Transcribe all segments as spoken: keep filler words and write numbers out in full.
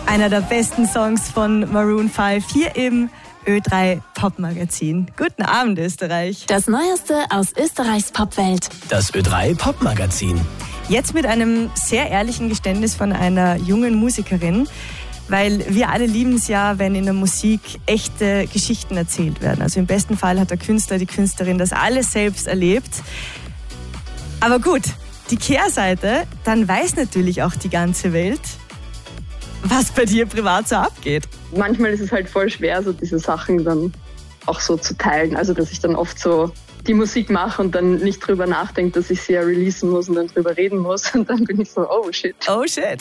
Einer der besten Songs von Maroon fünf hier im Ö drei Popmagazin. Guten Abend, Österreich. Das Neueste aus Österreichs Popwelt. Das Ö drei Popmagazin. Jetzt mit einem sehr ehrlichen Geständnis von einer jungen Musikerin, weil wir alle lieben es ja, wenn in der Musik echte Geschichten erzählt werden. Also im besten Fall hat der Künstler, die Künstlerin das alles selbst erlebt. Aber gut, die Kehrseite, dann weiß natürlich auch die ganze Welt, was bei dir privat so abgeht. Manchmal ist es halt voll schwer, so diese Sachen dann auch so zu teilen. Also dass ich dann oft so die Musik mache und dann nicht drüber nachdenke, dass ich sie ja releasen muss und dann drüber reden muss. Und dann bin ich so, oh shit. Oh shit.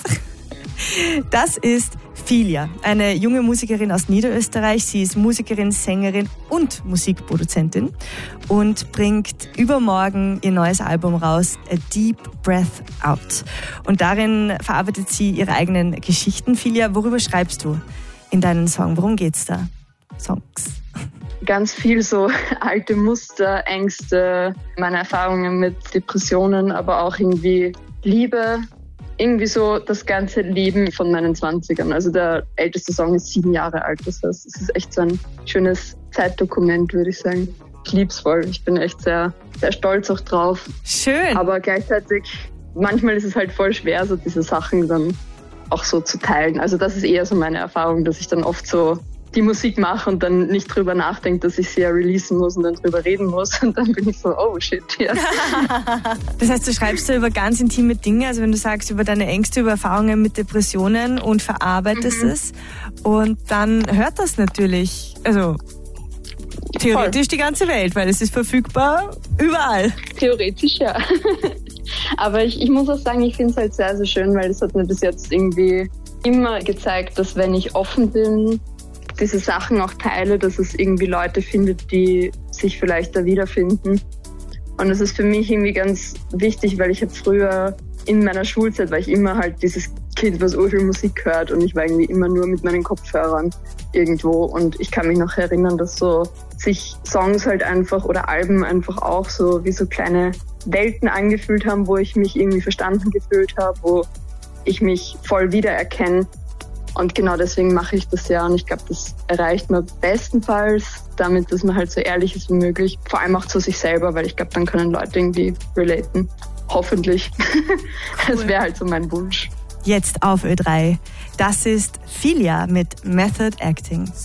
Das ist Filia, eine junge Musikerin aus Niederösterreich. Sie ist Musikerin, Sängerin und Musikproduzentin und bringt übermorgen ihr neues Album raus, A Deep Breath Out. Und darin verarbeitet sie ihre eigenen Geschichten. Filia, worüber schreibst du in deinen Song? Worum geht's da? Songs. Ganz viel so alte Muster, Ängste, meine Erfahrungen mit Depressionen, aber auch irgendwie Liebe. Irgendwie so das ganze Leben von meinen zwanzigern. Also der älteste Song ist sieben Jahre alt. Das heißt, es ist echt so ein schönes Zeitdokument, würde ich sagen. Ich lieb's voll. Ich bin echt sehr, sehr stolz auch drauf. Schön. Aber gleichzeitig, manchmal ist es halt voll schwer, so diese Sachen dann auch so zu teilen. Also das ist eher so meine Erfahrung, dass ich dann oft so die Musik mache und dann nicht drüber nachdenke, dass ich sie ja releasen muss und dann drüber reden muss. Und dann bin ich so, oh shit, ja. Das heißt, du schreibst da über ganz intime Dinge, also wenn du sagst, über deine Ängste, über Erfahrungen mit Depressionen und verarbeitest mhm. es. Und dann hört das natürlich, also theoretisch Voll. Die ganze Welt, weil es ist verfügbar überall. Theoretisch, ja. Aber ich, ich muss auch sagen, ich finde es halt sehr, sehr schön, weil es hat mir bis jetzt irgendwie immer gezeigt, dass wenn ich offen bin, diese Sachen auch teile, dass es irgendwie Leute findet, die sich vielleicht da wiederfinden. Und das ist für mich irgendwie ganz wichtig, weil ich habe früher in meiner Schulzeit, war ich immer halt dieses Kind, was urviel Musik hört und ich war irgendwie immer nur mit meinen Kopfhörern irgendwo und ich kann mich noch erinnern, dass so sich Songs halt einfach oder Alben einfach auch so wie so kleine Welten angefühlt haben, wo ich mich irgendwie verstanden gefühlt habe, wo ich mich voll wiedererkenne. Und genau deswegen mache ich das ja und ich glaube, das erreicht man bestenfalls damit, dass man halt so ehrlich ist wie möglich, vor allem auch zu sich selber, weil ich glaube, dann können Leute irgendwie relaten. Hoffentlich. Das wäre halt so mein Wunsch. Jetzt auf Ö drei. Das ist Filia mit Method Acting.